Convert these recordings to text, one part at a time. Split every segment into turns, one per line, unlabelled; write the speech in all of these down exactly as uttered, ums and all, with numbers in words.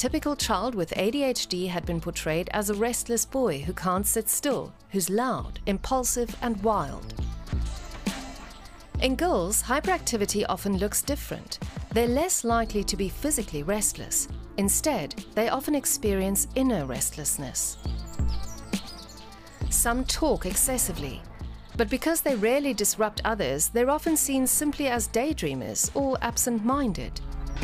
typical child with A D H D had been portrayed as a restless boy who can't sit still, who's loud, impulsive and wild. In girls, hyperactivity often looks different. They're less likely to be physically restless. Instead, they often experience inner restlessness. Some talk excessively, but because they rarely disrupt others, they're often seen simply as daydreamers or absent-minded.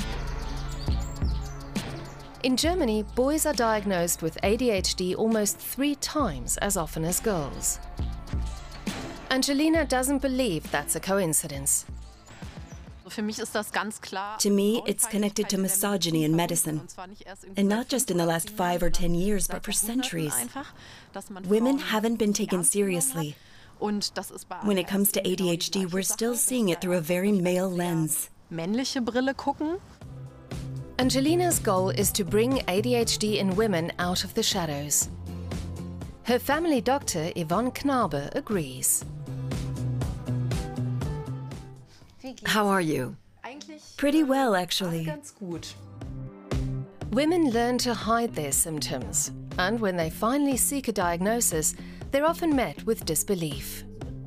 In Germany, boys are diagnosed with A D H D almost three times as often as girls. Angelina doesn't believe that's a coincidence.
To me, it's connected to misogyny in medicine. And not just in the last five or ten years, but for centuries. Women haven't been taken seriously. When it comes to A D H D, we're still seeing it through a very male lens.
Angelina's goal is to bring A D H D in women out of the shadows. Her family doctor, Yvonne Knabe, agrees.
How are you?
Pretty well, actually.
Women learn to hide their symptoms, and when they finally seek a diagnosis, they're often met with disbelief.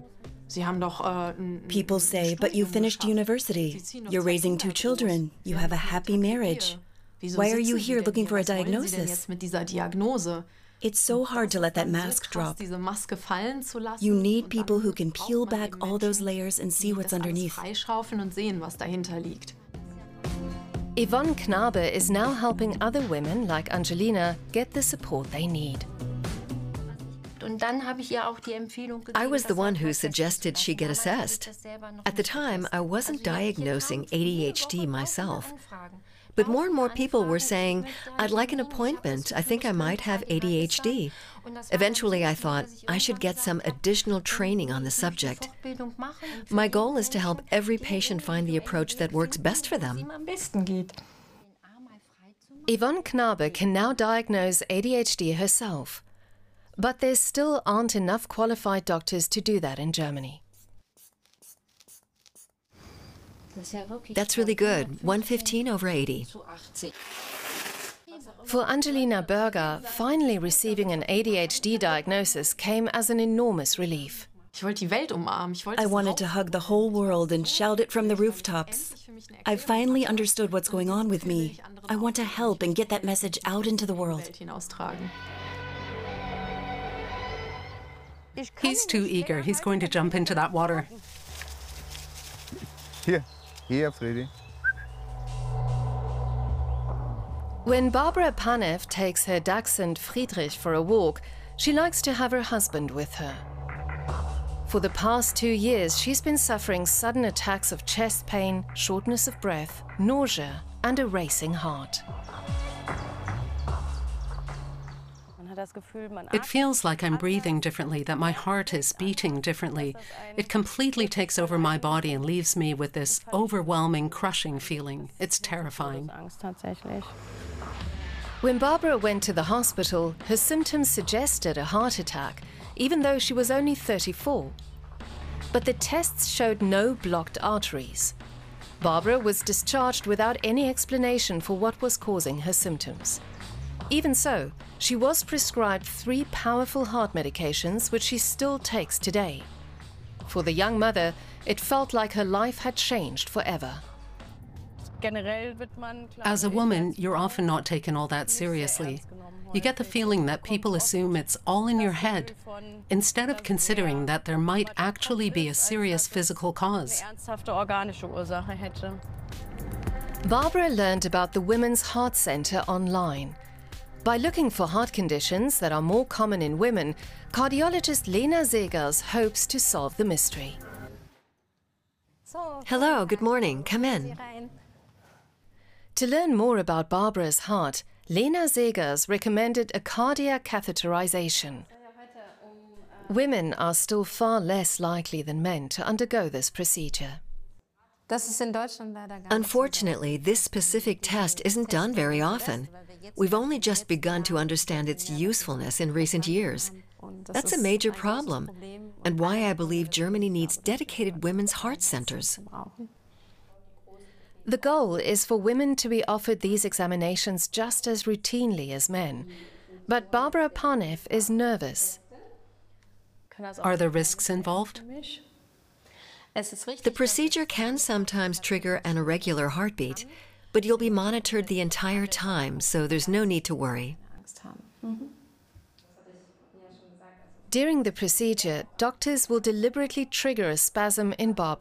People say, but you finished university. You're raising two children. You have a happy marriage. Why are you here looking for a diagnosis? It's so hard to let that mask drop. You need people who can peel back all those layers and see what's underneath.
Yvonne Knabe is now helping other women like Angelina get the support they need.
I was the one who suggested she get assessed. At the time, I wasn't diagnosing A D H D myself. But more and more people were saying, I'd like an appointment. I think I might have A D H D. Eventually, I thought I should get some additional training on the subject. My goal is to help every patient find the approach that works best for them.
Yvonne Knabe can now diagnose A D H D herself. But there still aren't enough qualified doctors to do that in Germany.
That's really good. one fifteen over eighty.
For Angelina Berger, finally receiving an A D H D diagnosis came as an enormous relief.
I wanted to hug the whole world and shout it from the rooftops. I finally understood what's going on with me. I want to help and get that message out into the world.
He's too eager. He's going to jump into that water.
Here, here, Freddy.
When Barbara Panev takes her dachshund Friedrich for a walk, she likes to have her husband with her. For the past two years, she's been suffering sudden attacks of chest pain, shortness of breath, nausea, and a racing heart.
It feels like I'm breathing differently, that my heart is beating differently. It completely takes over my body and leaves me with this overwhelming, crushing feeling. It's terrifying.
When Barbara went to the hospital, her symptoms suggested a heart attack, even though she was only thirty-four. But the tests showed no blocked arteries. Barbara was discharged without any explanation for what was causing her symptoms. Even so, she was prescribed three powerful heart medications, which she still takes today. For the young mother, it felt like her life had changed forever.
As a woman, you're often not taken all that seriously. You get the feeling that people assume it's all in your head, instead of considering that there might actually be a serious physical cause.
Barbara learned about the Women's Heart Center online. By looking for heart conditions that are more common in women, cardiologist Lena Segers hopes to solve the mystery.
Hello, good morning. Come in.
To learn more about Barbara's heart, Lena Segers recommended a cardiac catheterization. Women are still far less likely than men to undergo this procedure.
Unfortunately, this specific test isn't done very often. We've only just begun to understand its usefulness in recent years. That's a major problem, and why I believe Germany needs dedicated women's heart centers.
The goal is for women to be offered these examinations just as routinely as men. But Barbara Panev is nervous.
Are there risks involved?
The procedure can sometimes trigger an irregular heartbeat, but you'll be monitored the entire time, so there's no need to worry.
During the procedure, doctors will deliberately trigger a spasm in Barbara's